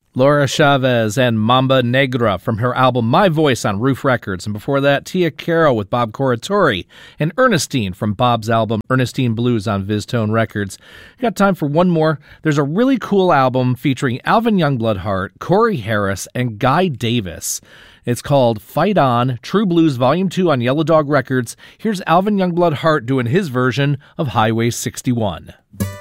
Laura Chavez and Mamba Negra from her album My Voice on Roof Records. And before that, Tia Carroll with Bob Corritore and Ernestine from Bob's album Ernestine Blues on VizTone Records. Got time for one more. There's a really cool album featuring Alvin Youngblood Hart, Corey Harris, and Guy Davis. It's called Fight On, True Blues Volume 2 on Yellow Dog Records. Here's Alvin Youngblood Hart doing his version of Highway 61.